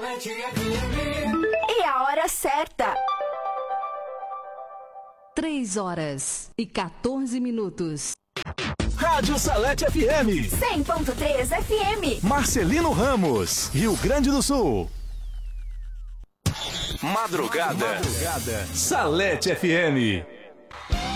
E a hora certa. 3h14. Rádio Salete FM 100.3 FM. Marcelino Ramos, Rio Grande do Sul. Madrugada. Salete FM.